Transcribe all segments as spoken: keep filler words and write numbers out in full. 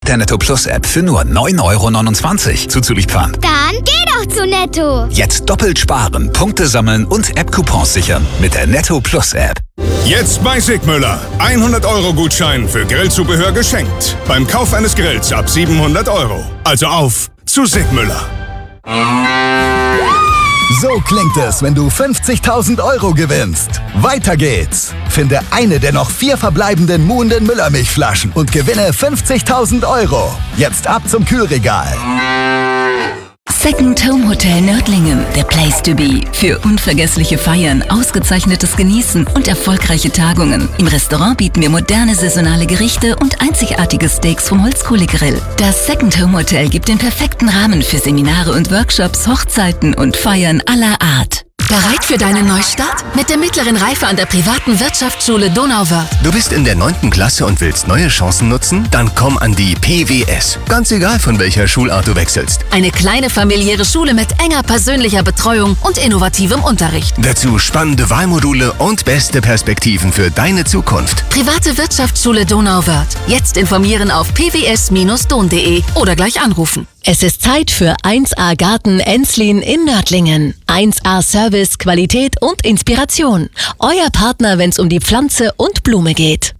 Der Netto Plus App für nur neun Euro neunundzwanzig. Zuzüglich Pfand. Dann geh doch zu Netto. Jetzt doppelt sparen, Punkte sammeln und App-Coupons sichern mit der Netto Plus App. Jetzt bei Sigmüller. hundert Euro Gutschein für Grillzubehör geschenkt. Beim Kauf eines Grills ab siebenhundert Euro. Also auf zu Sigmüller. So klingt es, wenn du fünfzigtausend Euro gewinnst. Weiter geht's. Finde eine der noch vier verbleibenden Muhnden Müllermilchflaschen und gewinne fünfzigtausend Euro. Jetzt ab zum Kühlregal. Second Home Hotel Nördlingen, the place to be. Für unvergessliche Feiern, ausgezeichnetes Genießen und erfolgreiche Tagungen. Im Restaurant bieten wir moderne saisonale Gerichte und einzigartige Steaks vom Holzkohlegrill. Das Second Home Hotel gibt den perfekten Rahmen für Seminare und Workshops, Hochzeiten und Feiern aller Art. Bereit für deinen Neustart? Mit der mittleren Reife an der privaten Wirtschaftsschule Donauwörth. Du bist in der neunten Klasse und willst neue Chancen nutzen? Dann komm an die P W S. Ganz egal, von welcher Schulart du wechselst. Eine kleine familiäre Schule mit enger persönlicher Betreuung und innovativem Unterricht. Dazu spannende Wahlmodule und beste Perspektiven für deine Zukunft. Private Wirtschaftsschule Donauwörth. Jetzt informieren auf p w s Bindestrich don punkt de oder gleich anrufen. Es ist Zeit für eins A Garten Enslin in Nördlingen. eins A Service, Qualität und Inspiration. Euer Partner, wenn es um die Pflanze und Blume geht.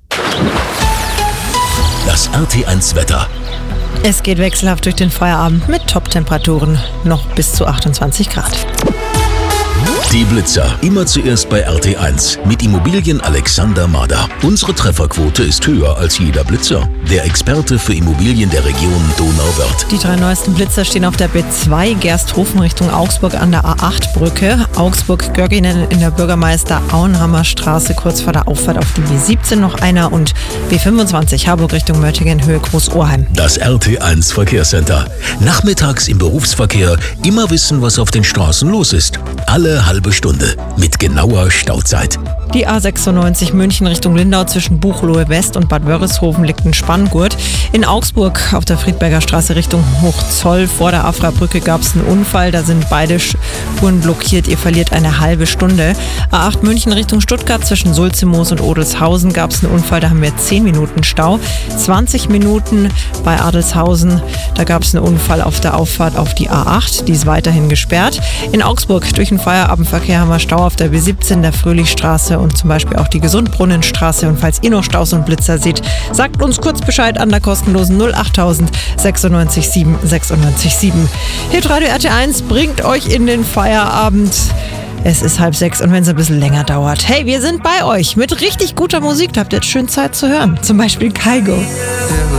Das R T eins Wetter. Es geht wechselhaft durch den Feierabend mit Top-Temperaturen, noch bis zu achtundzwanzig Grad. Die Blitzer, immer zuerst bei R T eins mit Immobilien Alexander Mader. Unsere Trefferquote ist höher als jeder Blitzer. Der Experte für Immobilien der Region Donauwörth. Die drei neuesten Blitzer stehen auf der B zwei, Gersthofen Richtung Augsburg an der A acht Brücke, Augsburg-Göggingen in der Bürgermeister-Auenhammer-Straße kurz vor der Auffahrt auf die B siebzehn noch einer und B fünfundzwanzig Harburg Richtung Möttingen Höhe Groß-Ohrheim. Das R T eins Verkehrscenter. Nachmittags im Berufsverkehr immer wissen, was auf den Straßen los ist. Alle halbe Stunde mit genauer Stauzeit. Die A sechsundneunzig München Richtung Lindau zwischen Buchloe West und Bad Wörishofen liegt ein Spanngurt. In Augsburg auf der Friedberger Straße Richtung Hochzoll vor der Afra-Brücke gab es einen Unfall. Da sind beide Spuren blockiert. Ihr verliert eine halbe Stunde. A acht München Richtung Stuttgart zwischen Sulzimoos und Odelshausen gab es einen Unfall. Da haben wir zehn Minuten Stau. zwanzig Minuten bei Adelshausen. Da gab es einen Unfall auf der Auffahrt auf die A acht. Die ist weiterhin gesperrt. In Augsburg durch den Feierabendverkehr haben wir Stau auf der B siebzehn, der Fröhlichstraße und zum Beispiel auch die Gesundbrunnenstraße. Und falls ihr noch Staus und Blitzer seht, sagt uns kurz Bescheid an der kostenlosen null achttausend sechsundneunzig sieben sechsundneunzig sieben. Hitradio R T eins bringt euch in den Feierabend. Es ist halb sechs und wenn es ein bisschen länger dauert. Hey, wir sind bei euch mit richtig guter Musik. Da habt ihr jetzt schön Zeit zu hören. Zum Beispiel Kaigo.